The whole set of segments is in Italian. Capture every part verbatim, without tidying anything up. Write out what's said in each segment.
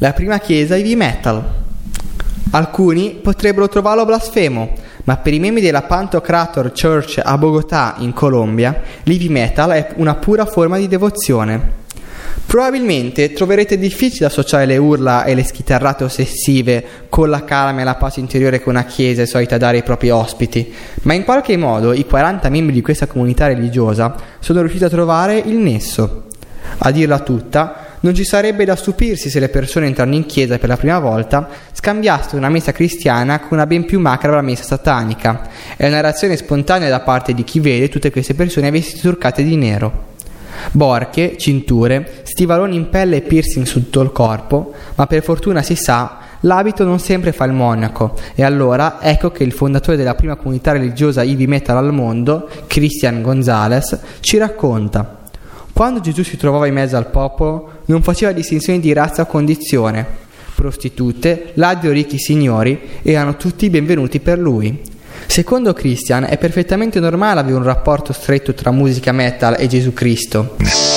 la prima chiesa heavy metal. Alcuni potrebbero trovarlo blasfemo, ma per i membri della Pantocrator Church a Bogotà, in Colombia, l'heavy metal è una pura forma di devozione. Probabilmente troverete difficile associare le urla e le schitarrate ossessive con la calma e la pace interiore che una chiesa è solita dare ai propri ospiti, ma in qualche modo i quaranta membri di questa comunità religiosa sono riusciti a trovare il nesso. A dirla tutta, non ci sarebbe da stupirsi se le persone entrando in chiesa per la prima volta scambiassero una messa cristiana con una ben più macabra messa satanica. È una reazione spontanea da parte di chi vede tutte queste persone vestite truccate di nero. Borchie, cinture, stivaloni in pelle e piercing su tutto il corpo, ma per fortuna si sa, l'abito non sempre fa il monaco, e allora ecco che il fondatore della prima comunità religiosa heavy metal al mondo, Christian Gonzalez, ci racconta: quando Gesù si trovava in mezzo al popolo non faceva distinzioni di razza o condizione. Prostitute, ladri o ricchi signori erano tutti benvenuti per lui. Secondo Christian è perfettamente normale avere un rapporto stretto tra musica metal e Gesù Cristo.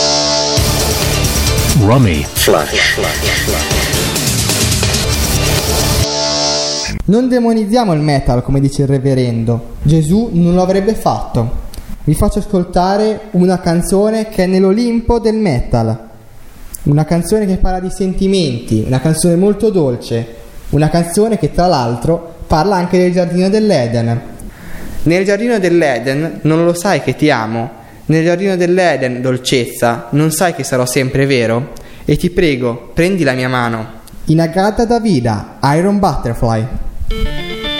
Rummy Flash. Non demonizziamo il metal, come dice il reverendo. Gesù non lo avrebbe fatto. Vi faccio ascoltare una canzone che è nell'Olimpo del metal. Una canzone che parla di sentimenti, una canzone molto dolce, una canzone che tra l'altro parla anche del giardino dell'Eden. Nel giardino dell'Eden non lo sai che ti amo. Nel giardino dell'Eden, dolcezza, non sai che sarò sempre vero? E ti prego, prendi la mia mano. Inagata Davida, Iron Butterfly.